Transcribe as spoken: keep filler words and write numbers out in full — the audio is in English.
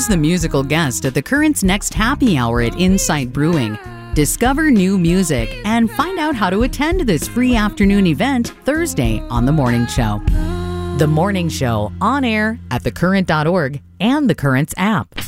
Who's the musical guest at the Current's next happy hour at Insight Brewing? Discover new music and find out how to attend this free afternoon event Thursday on The Morning Show. The Morning Show, on air at the current dot org and the Currents app.